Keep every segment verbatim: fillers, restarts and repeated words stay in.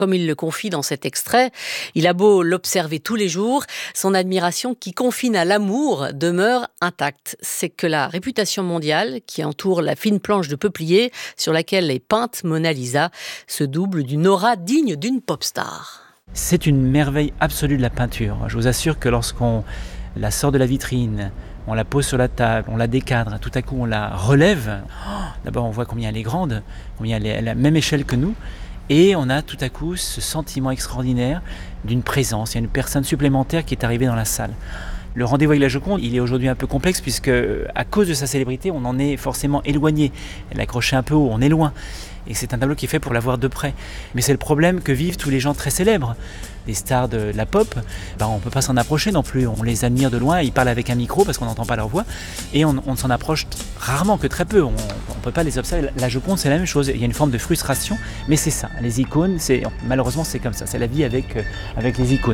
Comme il le confie dans cet extrait, il a beau l'observer tous les jours, son admiration qui confine à l'amour demeure intacte. C'est que la réputation mondiale qui entoure la fine planche de peuplier sur laquelle est peinte Mona Lisa se double d'une aura digne d'une pop star. C'est une merveille absolue de la peinture. Je vous assure que lorsqu'on la sort de la vitrine, on la pose sur la table, on la décadre, tout à coup on la relève, oh, d'abord on voit combien elle est grande, combien elle est à la même échelle que nous. Et on a tout à coup ce sentiment extraordinaire d'une présence. Il y a une personne supplémentaire qui est arrivée dans la salle. Le rendez-vous avec la Joconde, il est aujourd'hui un peu complexe puisque, à cause de sa célébrité, on en est forcément éloigné. Elle est accrochée un peu haut, on est loin. Et c'est un tableau qui est fait pour la voir de près. Mais c'est le problème que vivent tous les gens très célèbres. Les stars de la pop, ben on ne peut pas s'en approcher non plus. On les admire de loin, ils parlent avec un micro parce qu'on n'entend pas leur voix. Et on, on s'en approche rarement, que très peu. On ne peut pas les observer. La Joconde, c'est la même chose. Il y a une forme de frustration, mais c'est ça. Les icônes, c'est, malheureusement, c'est comme ça. C'est la vie avec, euh, avec les icônes.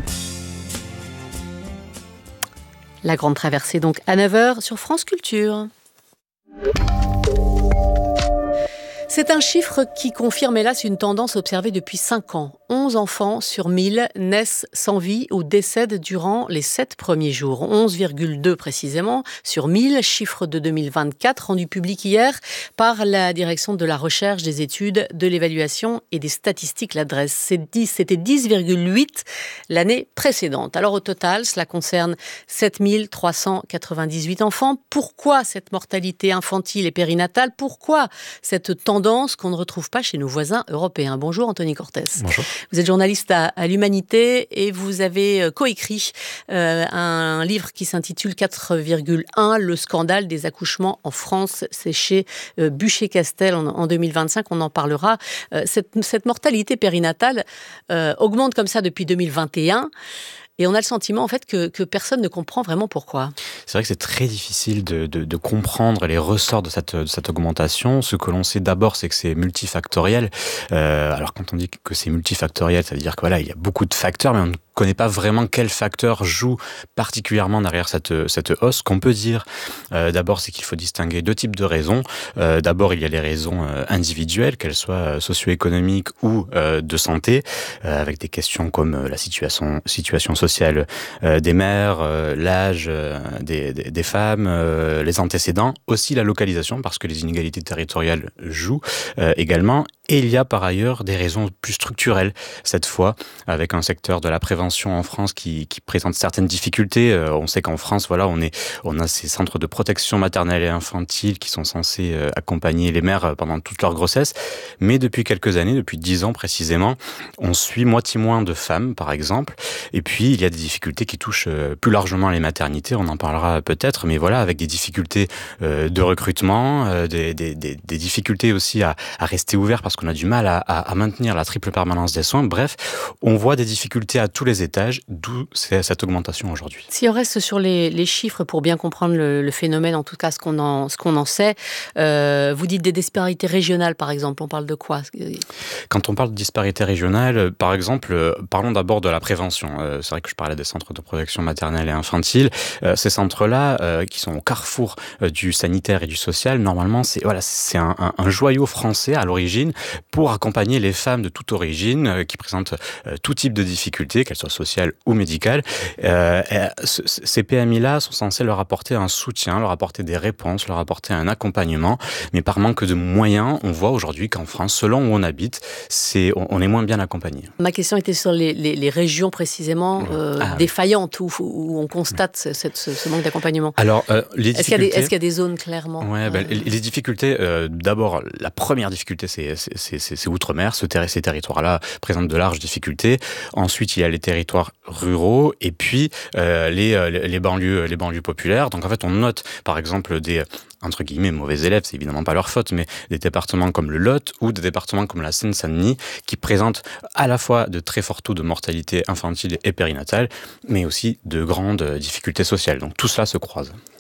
La Grande Traversée, donc à neuf heures sur France Culture. C'est un chiffre qui confirme hélas une tendance observée depuis cinq ans. onze enfants sur mille naissent sans vie ou décèdent durant les sept premiers jours. onze virgule deux précisément sur mille, chiffre de deux mille vingt-quatre rendu public hier par la Direction de la Recherche, des Études, de l'Évaluation et des Statistiques, l'adresse. C'était dix virgule huit l'année précédente. Alors au total, cela concerne sept mille trois cent quatre-vingt-dix-huit enfants. Pourquoi cette mortalité infantile et périnatale ? Pourquoi cette tendance qu'on ne retrouve pas chez nos voisins européens ? Bonjour Anthony Cortès. Bonjour. Vous êtes journaliste à, à l'Humanité et vous avez coécrit euh, un livre qui s'intitule quatre virgule un, le scandale des accouchements en France. C'est chez euh, Bucher-Castel en, en deux mille vingt-cinq, on en parlera. Euh, cette, cette mortalité périnatale euh, augmente comme ça depuis deux mille vingt et un. Et on a le sentiment, en fait, que, que personne ne comprend vraiment pourquoi. C'est vrai que c'est très difficile de, de, de comprendre les ressorts de cette, de cette augmentation. Ce que l'on sait d'abord, c'est que c'est multifactoriel. Euh, alors, quand on dit que c'est multifactoriel, ça veut dire que voilà, il y a beaucoup de facteurs, mais on ne connaît pas vraiment quel facteur joue particulièrement derrière cette, cette hausse. Ce qu'on peut dire, euh, d'abord, c'est qu'il faut distinguer deux types de raisons. Euh, d'abord, il y a les raisons euh, individuelles, qu'elles soient socio-économiques ou euh, de santé, euh, avec des questions comme euh, la situation, situation sociale sociale euh, des mères, euh, l'âge euh, des, des, des femmes, euh, les antécédents, aussi la localisation, parce que les inégalités territoriales jouent euh, également. Et il y a par ailleurs des raisons plus structurelles, cette fois, avec un secteur de la prévention en France qui, qui présente certaines difficultés. Euh, on sait qu'en France, voilà, on, est, on a ces centres de protection maternelle et infantile qui sont censés euh, accompagner les mères pendant toute leur grossesse. Mais depuis quelques années, depuis dix ans précisément, on suit moitié moins de femmes, par exemple. Et puis, il y a des difficultés qui touchent euh, plus largement les maternités, on en parlera peut-être, mais voilà, avec des difficultés euh, de recrutement, euh, des, des, des, des difficultés aussi à, à rester ouvert parce qu'on a du mal à, à, à maintenir la triple permanence des soins. Bref, on voit des difficultés à tous les étages, d'où cette augmentation aujourd'hui. Si on reste sur les, les chiffres pour bien comprendre le, le phénomène, en tout cas ce qu'on en, ce qu'on en sait, euh, vous dites des disparités régionales par exemple, on parle de quoi ? Quand on parle de disparités régionales, par exemple, euh, parlons d'abord de la prévention. Euh, c'est vrai que je parlais des centres de protection maternelle et infantile. Euh, ces centres-là, euh, qui sont au carrefour euh, du sanitaire et du social, normalement, c'est, voilà, c'est un, un, un joyau français à l'origine pour accompagner les femmes de toute origine euh, qui présentent euh, tout type de difficultés, qu'elles soient sociales ou médicales. Euh, ce, ces P M I-là sont censés leur apporter un soutien, leur apporter des réponses, leur apporter un accompagnement. Mais par manque de moyens, on voit aujourd'hui qu'en France, selon où on habite, c'est, on, on est moins bien accompagné. Ma question était sur les, les, les régions précisément euh, ah, défaillantes où, où on constate ce, ce, ce manque d'accompagnement. Alors, euh, les est-ce, qu'il y a des, est-ce qu'il y a des zones clairement ouais, ben, euh... les difficultés, euh, d'abord, la première difficulté, c'est, c'est, c'est, c'est, c'est outre-mer. Ce ter- ces territoires-là présentent de larges difficultés. Ensuite, il y a les territoires ruraux et puis euh, les, les, les, banlieues, les banlieues populaires. Donc, en fait, on note, par exemple, des entre guillemets mauvais élèves, c'est évidemment pas leur faute, mais des départements comme le Lot ou des départements comme la Seine-Saint-Denis qui présentent à la fois de très forts taux de mortalité infantile et périnatale, mais aussi de grandes difficultés sociales. Donc tout cela se croise.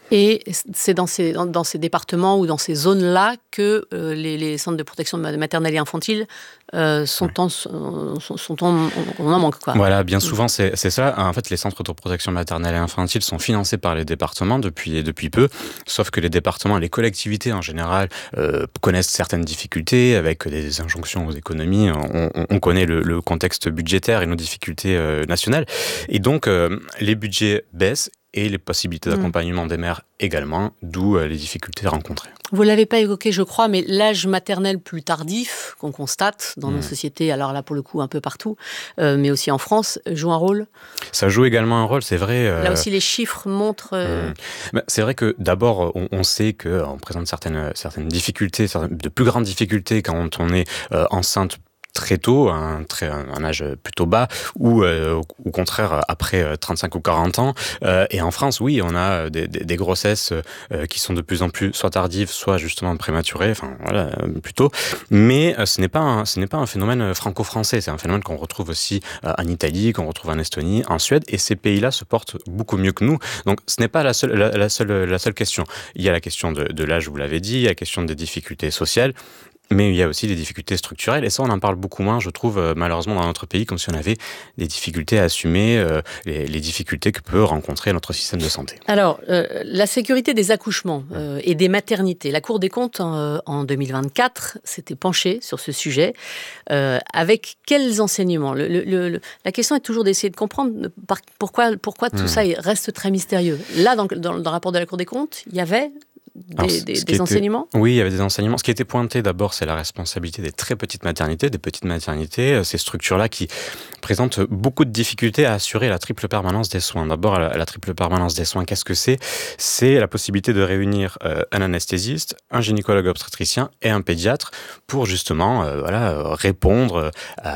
Et c'est dans ces, dans, dans ces départements ou dans ces zones-là que euh, les, les centres de protection maternelle et infantile euh, sont, ouais. en, sont, sont en, on en manque, quoi. Voilà, bien souvent c'est, c'est ça. En fait, les centres de protection maternelle et infantile sont financés par les départements depuis, depuis peu, sauf que les départements, les collectivités en général, euh, connaissent certaines difficultés avec des injonctions aux économies. On, on, on connaît le, le contexte budgétaire et nos difficultés euh, nationales. Et donc, euh, les budgets baissent et les possibilités d'accompagnement mmh. des mères également, d'où euh, les difficultés rencontrées. Vous ne l'avez pas évoqué, je crois, mais l'âge maternel plus tardif qu'on constate dans mmh. nos sociétés, alors là, pour le coup, un peu partout, euh, mais aussi en France, joue un rôle ? Ça joue également un rôle, c'est vrai. Euh... Là aussi, les chiffres montrent... Euh... Mmh. Ben, c'est vrai que d'abord, on, on sait qu'on présente certaines, certaines difficultés, certaines, de plus grandes difficultés quand on est euh, enceinte très tôt, un, très, un âge plutôt bas, ou euh, au contraire après trente-cinq ou quarante ans. Euh, et en France, oui, on a des, des, des grossesses euh, qui sont de plus en plus soit tardives, soit justement prématurées, enfin voilà, plutôt. Mais euh, ce n'est pas un, ce n'est pas un phénomène franco-français, c'est un phénomène qu'on retrouve aussi euh, en Italie, qu'on retrouve en Estonie, en Suède, et ces pays-là se portent beaucoup mieux que nous. Donc ce n'est pas la seule, la, la seule, la seule question. Il y a la question de, de l'âge, vous l'avez dit, il y a la question des difficultés sociales. Mais il y a aussi des difficultés structurelles, et ça on en parle beaucoup moins, je trouve, euh, malheureusement dans notre pays, comme si on avait des difficultés à assumer, euh, les, les difficultés que peut rencontrer notre système de santé. Alors, euh, la sécurité des accouchements euh, et des maternités. La Cour des comptes, en, en deux mille vingt-quatre, s'était penchée sur ce sujet. Euh, avec quels enseignements ? le, le, le, La question est toujours d'essayer de comprendre par, pourquoi, pourquoi tout mmh. ça reste très mystérieux. Là, dans, dans, dans le rapport de la Cour des comptes, il y avait... Des, Alors, des, des enseignements ? Oui, il y avait des enseignements. Ce qui était pointé d'abord, c'est la responsabilité des très petites maternités, des petites maternités, ces structures-là qui présentent beaucoup de difficultés à assurer la triple permanence des soins. D'abord, la, la triple permanence des soins, qu'est-ce que c'est ? C'est la possibilité de réunir euh, un anesthésiste, un gynécologue obstétricien et un pédiatre pour justement euh, voilà, répondre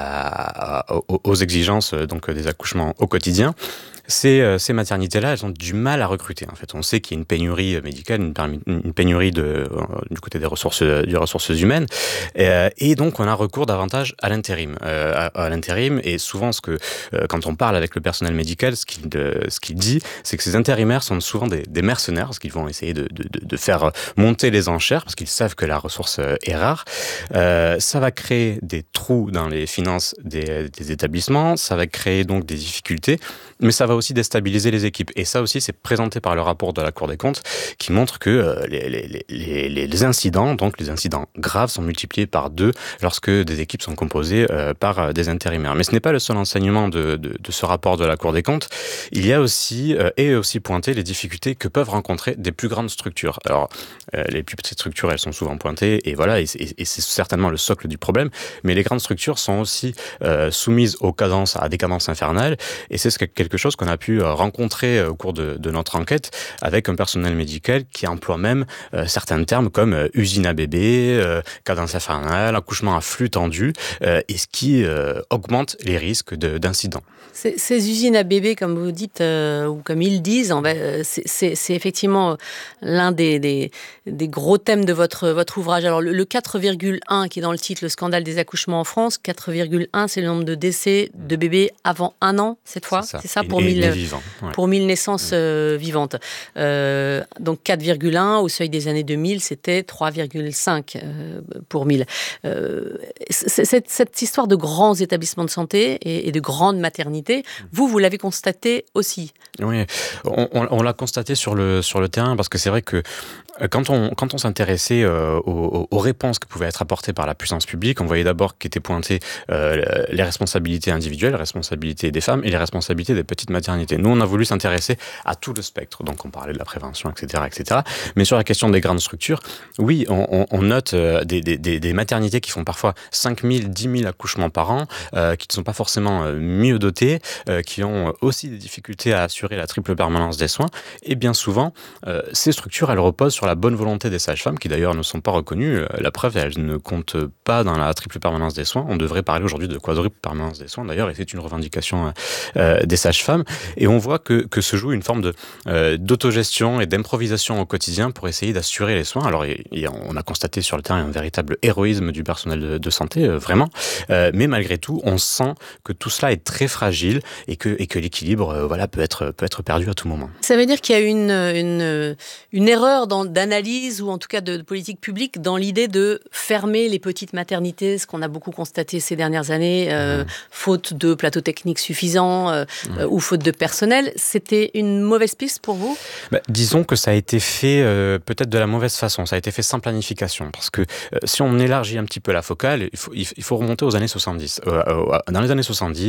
à, à, aux, aux exigences donc, des accouchements au quotidien. Ces, euh, ces maternités-là, elles ont du mal à recruter. En fait, on sait qu'il y a une pénurie médicale, une, une pénurie de, euh, du côté des ressources, des ressources humaines, et, euh, et donc on a recours davantage à l'intérim, euh, à, à l'intérim. Et souvent, ce que, euh, quand on parle avec le personnel médical, ce qu'il, de, ce qu'il dit, c'est que ces intérimaires sont souvent des, des mercenaires, parce qu'ils vont essayer de, de, de faire monter les enchères, parce qu'ils savent que la ressource est rare. Euh, ça va créer des trous dans les finances des, des établissements, ça va créer donc des difficultés, mais ça va aussi déstabiliser les équipes. Et ça aussi, c'est présenté par le rapport de la Cour des comptes qui montre que euh, les, les, les, les incidents, donc les incidents graves, sont multipliés par deux lorsque des équipes sont composées euh, par des intérimaires. Mais ce n'est pas le seul enseignement de, de, de ce rapport de la Cour des comptes. Il y a aussi, euh, et aussi pointé, les difficultés que peuvent rencontrer des plus grandes structures. Alors, euh, les plus petites structures, elles sont souvent pointées, et voilà, et, et, et c'est certainement le socle du problème. Mais les grandes structures sont aussi euh, soumises aux cadences, à des cadences infernales, et c'est quelque chose qu'on a pu rencontrer au cours de, de notre enquête avec un personnel médical qui emploie même euh, certains termes comme euh, usine à bébé, euh, cadence infernale, accouchement à flux tendu, euh, et ce qui euh, augmente les risques de, d'incidents. Ces, ces usines à bébé, comme vous dites, euh, ou comme ils disent, en fait, c'est, c'est, c'est effectivement l'un des, des, des gros thèmes de votre, votre ouvrage. Alors le, le quatre virgule un qui est dans le titre, le scandale des accouchements en France, quatre virgule un, c'est le nombre de décès de bébés avant un an, cette fois, c'est ça, c'est ça pour, mille, vivants, ouais. pour mille naissances euh, vivantes. Euh, donc quatre virgule un, au seuil des années deux mille, c'était trois virgule cinq euh, pour mille. Euh, cette, cette histoire de grands établissements de santé et, et de grandes maternités, vous, vous l'avez constaté aussi. Oui, on, on, on l'a constaté sur le, sur le terrain, parce que c'est vrai que quand on, quand on s'intéressait euh, aux, aux réponses qui pouvaient être apportées par la puissance publique, on voyait d'abord qu'étaient pointées euh, les responsabilités individuelles, les responsabilités des femmes et les responsabilités des petites maternités. Nous, on a voulu s'intéresser à tout le spectre, donc on parlait de la prévention, et cetera, et cetera. Mais sur la question des grandes structures, oui, on, on, on note euh, des, des, des maternités qui font parfois cinq mille, dix mille accouchements par an, euh, qui ne sont pas forcément euh, mieux dotées, euh, qui ont aussi des difficultés à assurer la triple permanence des soins. Et bien souvent, euh, ces structures, elles reposent sur sur la bonne volonté des sages-femmes, qui d'ailleurs ne sont pas reconnues. La preuve, elles ne comptent pas dans la triple permanence des soins. On devrait parler aujourd'hui de quadruple permanence des soins, d'ailleurs, et c'est une revendication euh, des sages-femmes. Et on voit que, que se joue une forme de, euh, d'autogestion et d'improvisation au quotidien pour essayer d'assurer les soins. Alors, et, et on a constaté sur le terrain un véritable héroïsme du personnel de, de santé, euh, vraiment. Euh, mais malgré tout, on sent que tout cela est très fragile et que, et que l'équilibre euh, voilà, peut être, peut être perdu à tout moment. Ça veut dire qu'il y a une, une, une erreur dans, d'analyse ou en tout cas de, de politique publique dans l'idée de fermer les petites maternités, ce qu'on a beaucoup constaté ces dernières années, euh, mmh. faute de plateaux techniques suffisants euh, mmh. ou faute de personnel. C'était une mauvaise piste pour vous ? Bah, disons que ça a été fait euh, peut-être de la mauvaise façon, ça a été fait sans planification, parce que euh, si on élargit un petit peu la focale, il faut, il faut remonter aux années soixante-dix. Euh, euh, dans les années soixante-dix,